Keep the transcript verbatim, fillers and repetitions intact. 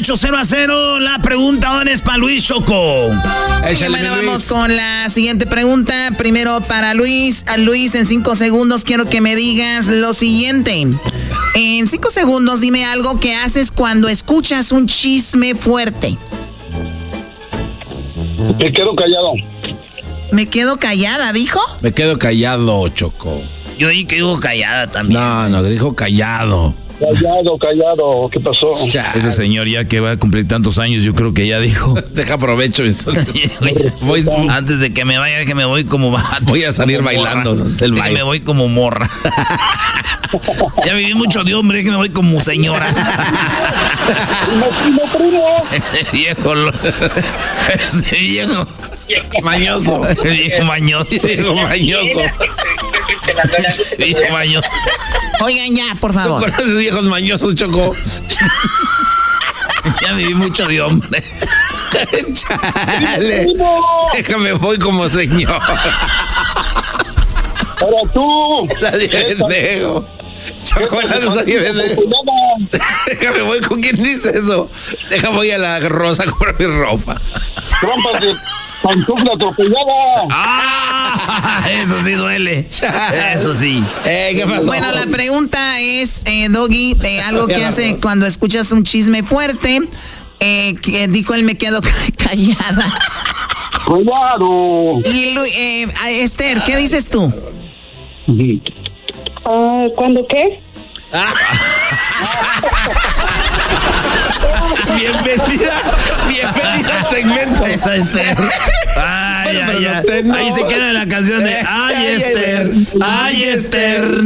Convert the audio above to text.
muchachos, cero a cero. La pregunta ahora es para Luis, Choco. Okay, bueno, Luis. Vamos con la siguiente pregunta. Primero para Luis. A Luis, en cinco segundos quiero que me digas lo siguiente. En cinco segundos dime algo que haces cuando escuchas un chisme fuerte. Me quedo callado. Me quedo callada, ¿dijo? Me quedo callado, Choco. Yo dije que digo callada también. No, no, dijo callado. Callado, callado. ¿Qué pasó? Ya, ese señor ya que va a cumplir tantos años, yo creo que ya dijo. Deja aprovecho eso. Voy, antes de que me vaya, que me voy como vato. Voy a salir como bailando morra. del baile. Me voy como morra. Ya viví mucho de hombre, que me voy como señora. Primo, primo. Ese viejo, lo, ese viejo mañoso. Ese viejo mañoso. Viejo mañoso. Viejo mañoso. Oigan ya, por favor. ¿Tú conoces viejos mañosos, Choco? Ya viví mucho de hombre. Chale. Déjame, voy como señor. Ahora tú. Nadie pendejo. Choco, nadie pendejo. Déjame, voy con quién dice eso. Déjame, voy a la Rosa a comprar mi ropa. Trompas de pantufla atropellada. ¡Ah! Eso sí duele. Eso sí. Eh, ¿qué pasó? Bueno, la pregunta es, eh, Doggy, eh, algo que hace cuando escuchas un chisme fuerte. Eh, que dijo él, me quedo callada. Cuidado. Y Lu, eh, Esther, ¿qué dices tú? Uh, ¿Cuándo qué? Bienvenida, bienvenida al segmento. Esa Esther. Ay, Bueno, ay, pero ay. no te- no. Ahí se queda la canción de Ay, Ay, Esther. Ay, Esther.